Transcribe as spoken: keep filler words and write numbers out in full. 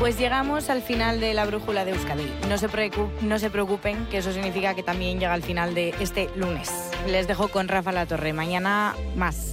Pues llegamos al final de la brújula de Euskadi. No se, preocup- no se preocupen, que eso significa que también llega al final de este lunes. Les dejo con Rafa Latorre. Mañana más.